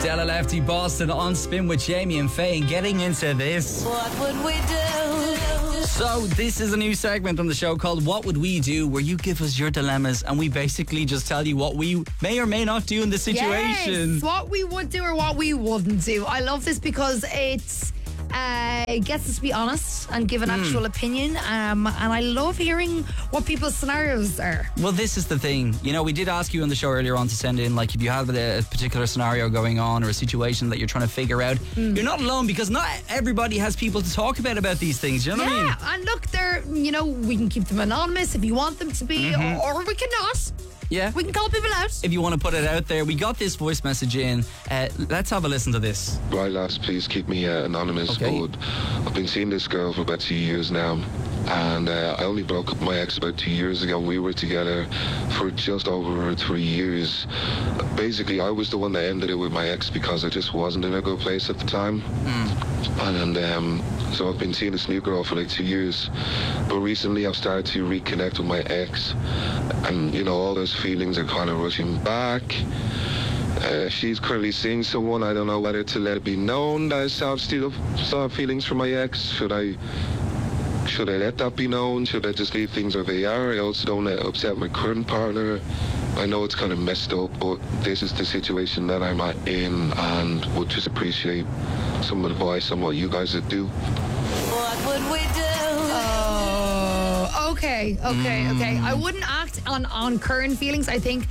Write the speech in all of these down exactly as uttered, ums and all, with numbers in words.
Della Lefty Boston on Spin with Jamie and Faye, and getting into this. What would we do? So this is a new segment on the show called What Would We Do, where you give us your dilemmas and we basically just tell you what we may or may not do in the situation. Yes, what we would do or what we wouldn't do. I love this because it's uh, it gets us to be honest and give an Mm. actual opinion. Um, and I love hearing what people's scenarios are. Well, this is the thing. You know, we did ask you on the show earlier on to send in, like, if you have a, a particular scenario going on or a situation that you're trying to figure out. Mm. You're not alone, because not everybody has people to talk about about these things. You know what I mean? Yeah, and look, they're, you know, we can keep them anonymous if you want them to be, Mhm. or, or we cannot. Yeah. We can call people out. If you want to put it out there, we got this voice message in. Uh, let's have a listen to this. Right, lads, please keep me uh, anonymous. Okay. But I've been seeing this girl for about two years now, and uh, I only broke up with my ex about two years ago. We were together for just over three years. Basically, I was the one that ended it with my ex because I just wasn't in a good place at the time. Mm. And um, so I've been seeing this new girl for like two years. But recently I've started to reconnect with my ex, and you know, all those feelings are kind of rushing back. Uh, she's currently seeing someone. I don't know whether to let it be known that I still still still have feelings for my ex. Should I should I let that be known? Should I just leave things where they are? I also don't want to upset my current partner. I know it's kind of messed up, but this is the situation that I'm at in, and would just appreciate some advice on what you guys would do. What would we do? Oh, okay, okay, Mm. okay. I wouldn't act on, on current feelings. I think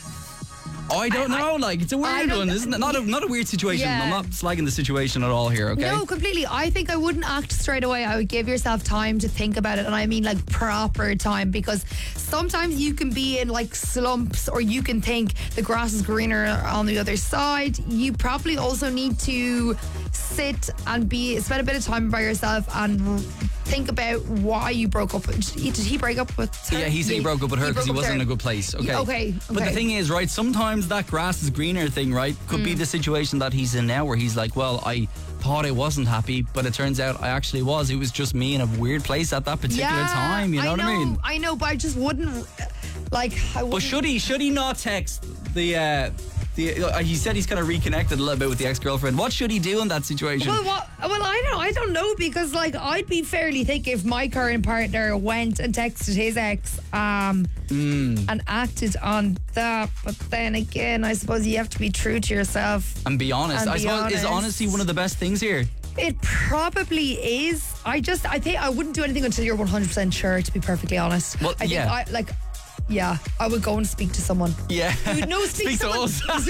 I don't I- know. Like, it's a I weird don't- one, isn't it? Not a, not a weird situation. Yeah. I'm not slagging the situation at all here, okay? No, completely. I think I wouldn't act straight away. I would give yourself time to think about it. And I mean like proper time, because sometimes you can be in like slumps, or you can think the grass is greener on the other side. You probably also need to sit and be spend a bit of time by yourself and think about why you broke up. Did he, did he break up with her? Yeah, he said he broke up with her because he broke up wasn't in with a her. good place. Okay. Yeah, okay, But the okay. thing is, right, sometimes that grass is greener thing, right, could Mm. be the situation that he's in now, where he's like, well, I thought I wasn't happy, but it turns out I actually was. It was just me in a weird place at that particular Yeah, time. You know, what I mean? I know, but I just wouldn't like. I But wouldn't, should he? Should he not text the? Uh, the uh, he said he's kind of reconnected a little bit with the ex-girlfriend. What should he do in that situation? Well, what, well, I don't, I don't know, because like I'd be fairly thick if my current partner went and texted his ex, um, Mm. and acted on that. But then again, I suppose you have to be true to yourself. And be honest. And I be suppose is honest. honesty one of the best things here. It probably is. I just, I think I wouldn't do anything until you're one hundred percent sure. To be perfectly honest, Well, I think yeah. I like. Yeah, I would go and speak to someone. Yeah. Who- No, speak, Speak to someone,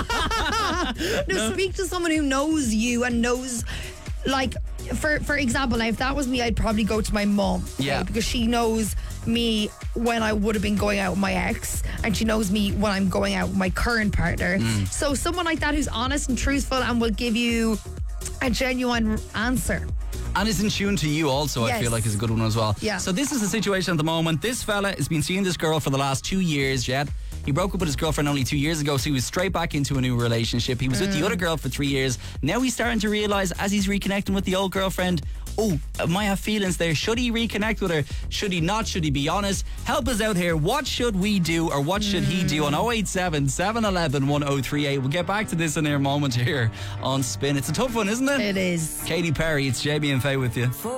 us. no, speak to someone who knows you and knows, like, for for example, now, if that was me, I'd probably go to my mom. okay, Yeah. because she knows me when I would have been going out with my ex, and she knows me when I'm going out with my current partner. Mm. So someone like that who's honest and truthful and will give you a genuine answer. And is in tune to you also, I Yes. feel like is a good one as well. Yeah. So this is the situation at the moment. This fella has been seeing this girl for the last two years yet. He broke up with his girlfriend only two years ago, so he was straight back into a new relationship. He was with Mm. the other girl for three years. Now he's starting to realise, as he's reconnecting with the old girlfriend, oh, I might have feelings there. Should he reconnect with her? Should he not? Should he be honest? Help us out here. What should we do, or what should he do on oh eight seven, seven one one, one oh three eight? We'll get back to this in a moment here on Spin. It's a tough one, isn't it? It is. Katy Perry, it's Jamie and Faye with you.